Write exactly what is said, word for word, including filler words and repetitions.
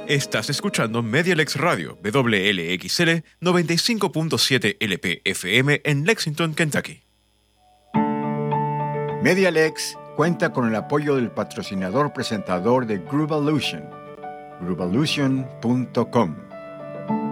Estás escuchando Medialex Radio, W L X L noventa y cinco punto siete L P F M en Lexington, Kentucky. Medialex cuenta con el apoyo del patrocinador presentador de Groovolution, groovolution punto com.